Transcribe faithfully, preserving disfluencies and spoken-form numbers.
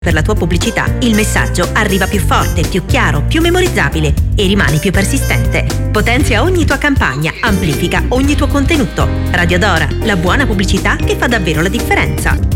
Per la tua pubblicità il messaggio arriva più forte, più chiaro, più memorizzabile e rimane più persistente. Potenzia ogni tua campagna, amplifica ogni tuo contenuto. Radio Dora, la buona pubblicità che fa davvero la differenza.